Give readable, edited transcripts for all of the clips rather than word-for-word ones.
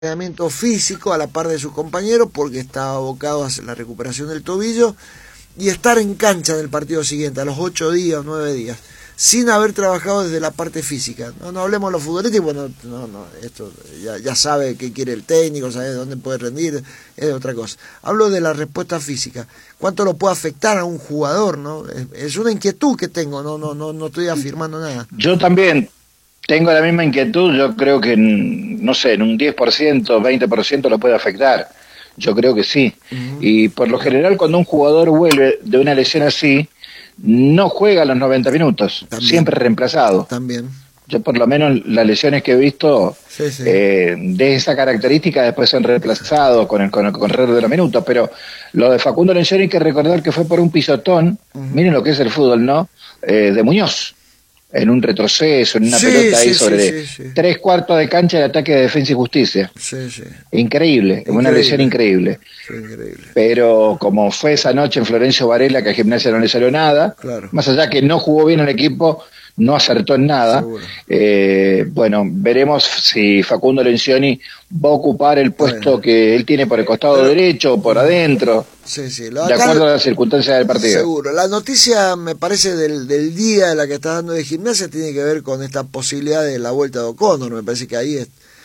entrenamiento físico a la par de sus compañeros porque está abocado a la recuperación del tobillo y estar en cancha en el partido siguiente a los 8 días o 9 días sin haber trabajado desde la parte física. No hablemos de los futbolistas, esto ya sabe qué quiere el técnico, sabe dónde puede rendir, es otra cosa. Hablo de la respuesta física, cuánto lo puede afectar a un jugador, ¿no? Es una inquietud que tengo, no estoy afirmando nada. Yo también tengo la misma inquietud. Yo creo que, no sé, en un 10%, 20% lo puede afectar. Yo creo que sí. Y por lo general, cuando un jugador vuelve de una lesión así, no juega los 90 minutos, también, siempre reemplazado. También. Yo por lo menos las lesiones que he visto sí. De esa característica después son reemplazados con el correr de los minutos, pero lo de Facundo Lenzoni hay que recordar que fue por un pisotón, miren lo que es el fútbol, ¿no? De Muñoz, en un retroceso, en una pelota ahí sobre 3/4 de cancha de ataque de Defensa y Justicia. Increíble, una lesión increíble. Increíble. Pero como fue esa noche en Florencio Varela, que a Gimnasia no le salió nada, claro, más allá que no jugó bien el equipo, no acertó en nada. Bueno, veremos si Facundo Lenzoni va a ocupar el puesto que él tiene por el costado derecho o por adentro, de acuerdo a las circunstancias del partido. Seguro. La noticia, me parece, del día de la que está dando de Gimnasia tiene que ver con esta posibilidad de la vuelta de O'Connor. Me parece que ahí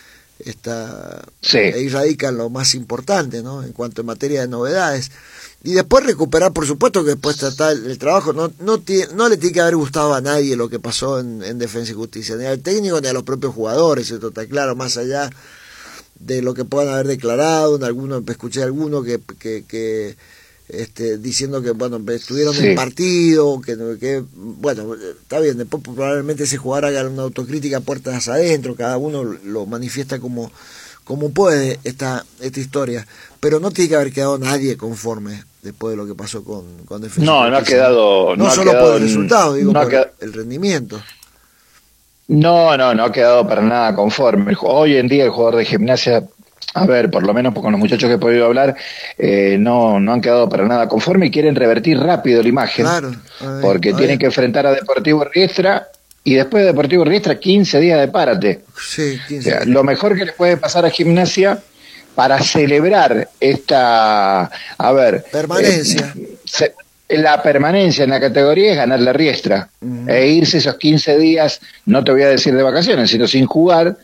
ahí radica lo más importante, ¿no? En cuanto a materia de novedades. Y después recuperar, por supuesto que después tratar el trabajo. No le tiene que haber gustado a nadie lo que pasó en Defensa y Justicia, ni al técnico ni a los propios jugadores, esto está claro, más allá de lo que puedan haber declarado. Escuché a alguno que diciendo que estuvieron en el partido, que bueno, está bien, después probablemente se jugara una autocrítica puertas adentro, cada uno lo manifiesta como puede esta historia, pero no tiene que haber quedado nadie conforme después de lo que pasó con Defensa. No ha quedado. No solo por el resultado, digo, por el rendimiento. No ha quedado para nada conforme. Hoy en día el jugador de Gimnasia, a ver, por lo menos con los muchachos que he podido hablar, no han quedado para nada conforme y quieren revertir rápido la imagen. Claro, porque tienen que enfrentar a Deportivo Riestra y después de Deportivo Riestra 15 días de párate. Sí, 15 o sea, lo mejor que les puede pasar a Gimnasia para celebrar esta, permanencia. La permanencia en la categoría es ganar la Riestra e irse esos 15 días, no te voy a decir de vacaciones, sino sin jugar,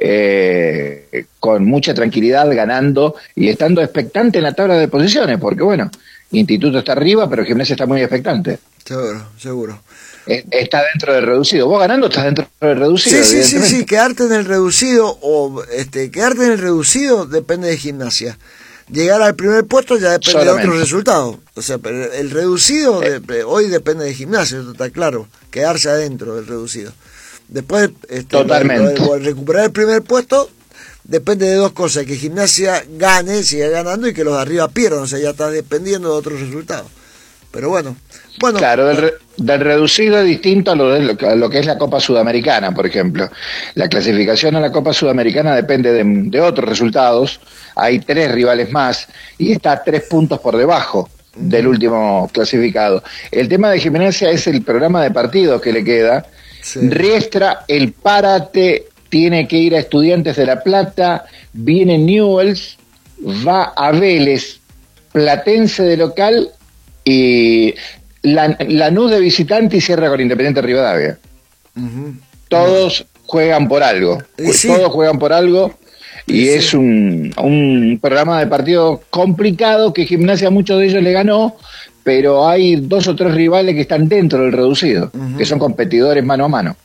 con mucha tranquilidad, ganando y estando expectante en la tabla de posiciones, porque bueno, Instituto está arriba, pero Gimnasia está muy expectante. Seguro. Está dentro del reducido. Vos ganando estás dentro del reducido. Sí, quedarte en el reducido depende de Gimnasia. Llegar al primer puesto ya depende de otros resultados. O sea, pero el reducido hoy depende de Gimnasia, eso está claro. Quedarse adentro del reducido. Después, totalmente. Recuperar el primer puesto depende de dos cosas: que Gimnasia siga ganando y que los de arriba pierdan. O sea, ya está dependiendo de otros resultados. Pero bueno. Claro, del reducido es distinto a lo que es la Copa Sudamericana, por ejemplo. La clasificación a la Copa Sudamericana depende de otros resultados. Hay 3 rivales más y está a 3 puntos por debajo del último clasificado. El tema de Gimnasia es el programa de partidos que le queda. Riestra, el párate, tiene que ir a Estudiantes de La Plata, viene Newell's, va a Vélez, Platense de local y Lanús de visitante y cierra con Independiente Rivadavia. Todos juegan por algo. Todos juegan por algo y es un programa de partido complicado que Gimnasia a muchos de ellos le ganó, pero hay 2 o 3 rivales que están dentro del reducido, que son competidores mano a mano.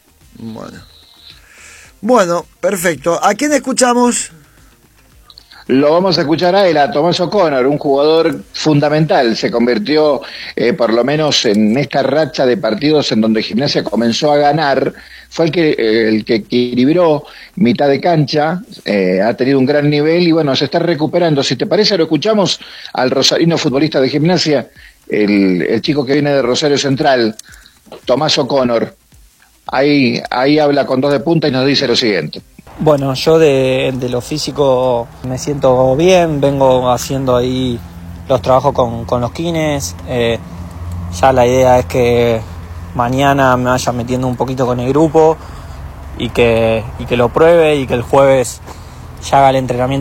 Bueno, perfecto. ¿A quién escuchamos? Lo vamos a escuchar a él, a Tomás O'Connor, un jugador fundamental. Se convirtió, por lo menos en esta racha de partidos en donde Gimnasia comenzó a ganar. Fue el que equilibró mitad de cancha, ha tenido un gran nivel y bueno, se está recuperando. Si te parece, lo escuchamos al rosarino futbolista de Gimnasia, el chico que viene de Rosario Central, Tomás O'Connor. Ahí habla con 2 de punta y nos dice lo siguiente. Bueno, yo de lo físico me siento bien, vengo haciendo ahí los trabajos con los kines, ya la idea es que mañana me vaya metiendo un poquito con el grupo y que lo pruebe y que el jueves ya haga el entrenamiento